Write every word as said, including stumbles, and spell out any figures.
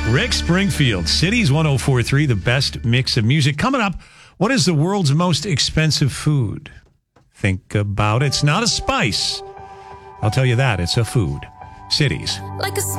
Rick Springfield, Cities one oh four point three, the best mix of music. Coming up, what is the world's most expensive food? Think about it. It's not a spice. I'll tell you that. It's a food. Cities. Like a